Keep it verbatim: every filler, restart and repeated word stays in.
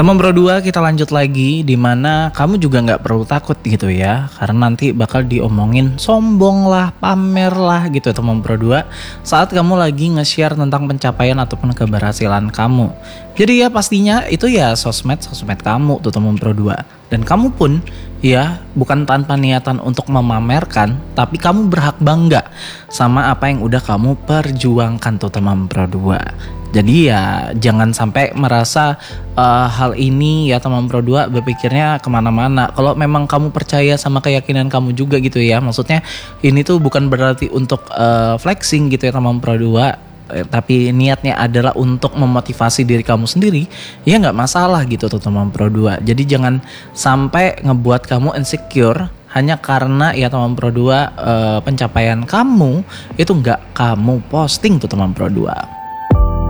Teman Pro dua, kita lanjut lagi, dimana kamu juga nggak perlu takut gitu ya, karena nanti bakal diomongin sombong lah, pamer lah gitu teman Pro dua saat kamu lagi nge-share tentang pencapaian ataupun keberhasilan kamu. Jadi ya pastinya itu ya sosmed sosmed kamu tuh teman Pro dua, dan kamu pun ya bukan tanpa niatan untuk memamerkan, tapi kamu berhak bangga sama apa yang udah kamu perjuangkan tuh teman Pro dua. Jadi ya jangan sampai merasa uh, hal ini ya teman Pro dua berpikirnya kemana-mana. Kalau memang kamu percaya sama keyakinan kamu juga gitu ya, maksudnya ini tuh bukan berarti untuk uh, flexing gitu ya teman Pro dua, eh, tapi niatnya adalah untuk memotivasi diri kamu sendiri, ya nggak masalah gitu tuh teman Pro dua. Jadi jangan sampai ngebuat kamu insecure hanya karena ya teman Pro dua uh, pencapaian kamu itu nggak kamu posting tuh teman Pro dua.